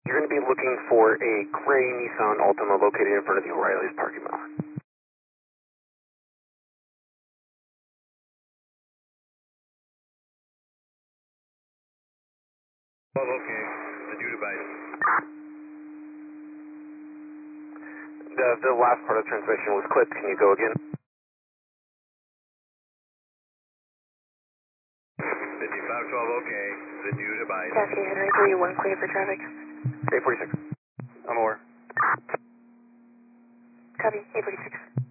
You're going to be looking for a gray Nissan Altima located in front of the O'Reilly's parking lot. Oh, okay. The new device. The last part of the transmission was clipped. Can you go again? 5512, okay. The new device. Taxi Henry 31, clear for traffic. 846. I'm over. Copy, 846.